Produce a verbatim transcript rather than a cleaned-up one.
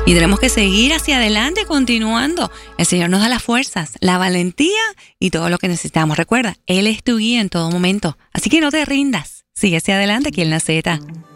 Y tenemos que seguir hacia adelante, continuando. El Señor nos da las fuerzas, la valentía y todo lo que necesitamos. Recuerda, Él es tu guía en todo momento. Así que no te rindas. Sigue hacia adelante aquí en La Z.